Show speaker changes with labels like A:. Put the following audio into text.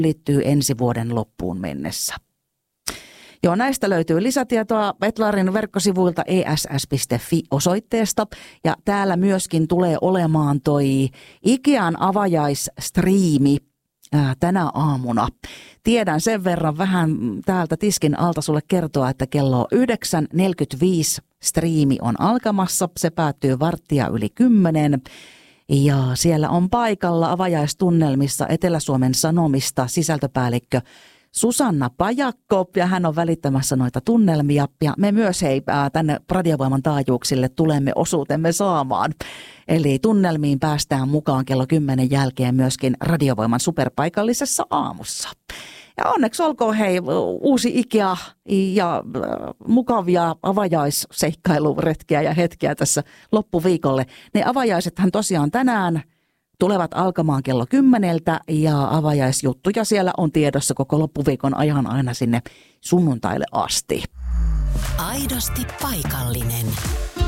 A: liittyy ensi vuoden loppuun mennessä. Joo, näistä löytyy lisätietoa Etlarin verkkosivuilta ess.fi-osoitteesta. Ja täällä myöskin tulee olemaan toi Ikean avajaisstriimi tänä aamuna. Tiedän sen verran vähän täältä tiskin alta sulle kertoa, että kello 9.45 striimi on alkamassa. Se päättyy 9:15. Ja siellä on paikalla avajaistunnelmissa Etelä-Suomen Sanomista sisältöpäällikkö Susanna Pajakko, ja hän on välittämässä noita tunnelmia, ja me myös tänne Radiovoiman taajuuksille tulemme osuutemme saamaan. Eli tunnelmiin päästään mukaan kello 10 jälkeen myöskin Radiovoiman superpaikallisessa aamussa. Ja onneksi olkoon uusi Ikea ja mukavia avajaisseikkailuretkiä ja hetkiä tässä loppuviikolle. Ne avajaisethan tosiaan tänään tulevat alkamaan kello 10 ja avajaisjuttuja siellä on tiedossa koko loppuviikon ajan aina sinne sunnuntaille asti.
B: Aidosti paikallinen.